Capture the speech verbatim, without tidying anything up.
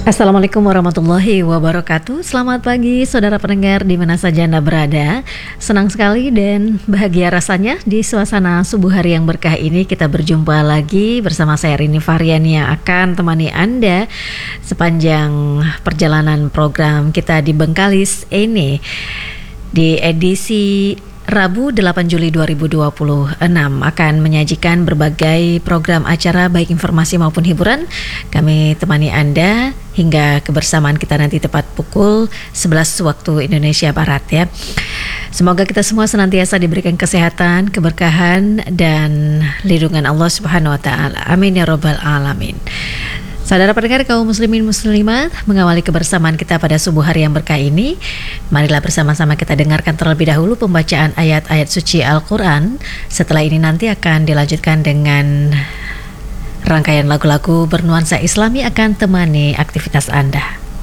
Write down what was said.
Assalamualaikum warahmatullahi wabarakatuh. Selamat pagi saudara pendengar di mana saja Anda berada. Senang sekali dan bahagia rasanya di suasana subuh hari yang berkah ini kita berjumpa lagi bersama saya Rini Variani yang akan temani Anda sepanjang perjalanan program kita di Bengkalis ini di edisi Rabu delapan Juli dua ribu dua puluh enam akan menyajikan berbagai program acara baik informasi maupun hiburan. Kami temani Anda hingga kebersamaan kita nanti tepat pukul sebelas waktu Indonesia Barat ya. Semoga kita semua senantiasa diberikan kesehatan, keberkahan dan lindungan Allah Subhanahu wa taala. Amin ya rabbal alamin. Saudara pendengar kaum muslimin muslimat, mengawali kebersamaan kita pada subuh hari yang berkah ini, marilah bersama-sama kita dengarkan terlebih dahulu pembacaan ayat-ayat suci Al-Quran. Setelah ini nanti akan dilanjutkan dengan rangkaian lagu-lagu bernuansa Islami akan temani aktivitas Anda.